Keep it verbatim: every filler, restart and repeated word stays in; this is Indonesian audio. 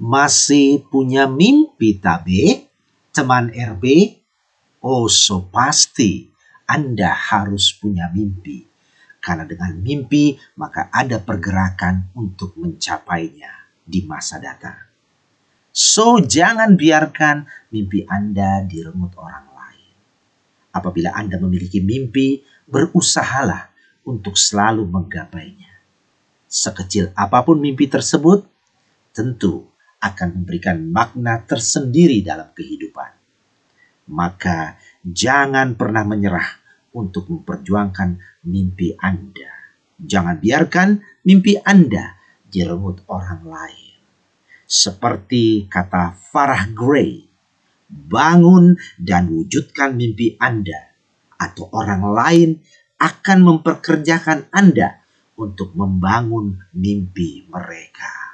Masih punya mimpi tabe, teman R B? Oh, so pasti Anda harus punya mimpi. Karena dengan mimpi, maka ada pergerakan untuk mencapainya di masa datang. So, jangan biarkan mimpi Anda direnggut orang lain. Apabila Anda memiliki mimpi, berusahalah untuk selalu menggapainya. Sekecil apapun mimpi tersebut, tentu akan memberikan makna tersendiri dalam kehidupan. Maka jangan pernah menyerah untuk memperjuangkan mimpi Anda. Jangan biarkan mimpi Anda direnggut orang lain. Seperti kata Farah Gray, bangun dan wujudkan mimpi Anda, atau orang lain akan memperkerjakan Anda untuk membangun mimpi mereka.